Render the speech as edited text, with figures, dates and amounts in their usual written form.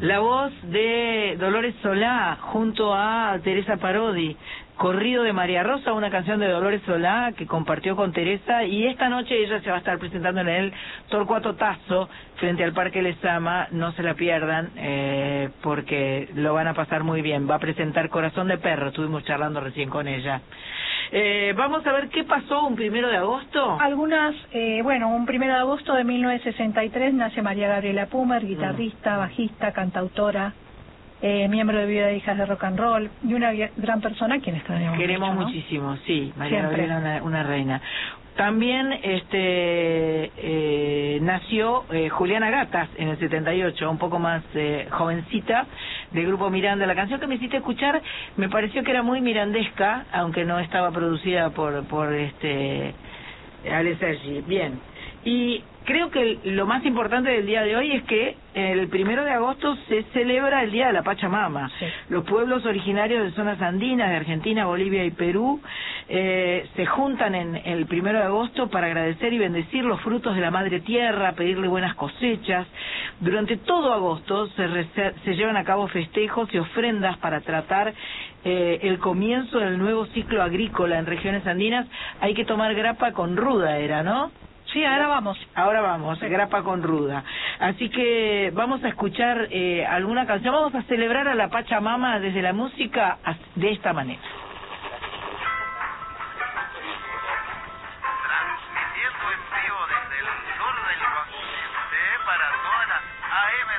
La voz de Dolores Solá junto a Teresa Parodi. Corrido de María Rosa, una canción de Dolores Solá que compartió con Teresa, y esta noche ella se va a estar presentando en el Torcuato Tasso frente al Parque Lezama. No se la pierdan porque lo van a pasar muy bien. Va a presentar Corazón de Perro, estuvimos charlando recién con ella. Vamos a ver qué pasó un 1 de agosto. Un 1 de agosto de 1963 nace María Gabriela Pumer, guitarrista, bajista, cantautora, miembro de Vida de Hijas de Rock and Roll, y una gran persona a quien extrañamos Queremos mucho, ¿no? muchísimo, sí, María Siempre. Gabriela, una reina. También nació Juliana Gatas en el 78, un poco más jovencita, del grupo Miranda. La canción que me hiciste escuchar me pareció que era muy mirandesca, aunque no estaba producida por Ale Sergi. Bien. Y creo que lo más importante del día de hoy es que el 1 de agosto se celebra el Día de la Pachamama. Sí. Los pueblos originarios de zonas andinas de Argentina, Bolivia y Perú se juntan en el 1 de agosto para agradecer y bendecir los frutos de la Madre Tierra, pedirle buenas cosechas. Durante todo agosto se llevan a cabo festejos y ofrendas para tratar el comienzo del nuevo ciclo agrícola en regiones andinas. Hay que tomar grapa con ruda, ¿no? Sí, ahora vamos. Sí. Grapa con ruda. Así que vamos a escuchar alguna canción. Vamos a celebrar a la Pachamama desde la música de esta manera.